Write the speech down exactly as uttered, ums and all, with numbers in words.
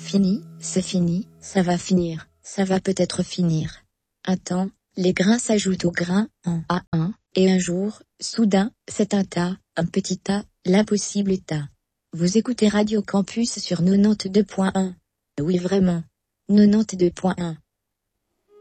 fini, c'est fini, ça va finir, ça va peut-être finir. Un temps, les grains s'ajoutent aux grains, un à un, et un jour, soudain, c'est un tas, un petit tas, l'impossible tas. Vous écoutez Radio Campus sur quatre-vingt-deux point un. Oui vraiment. quatre-vingt-deux point un.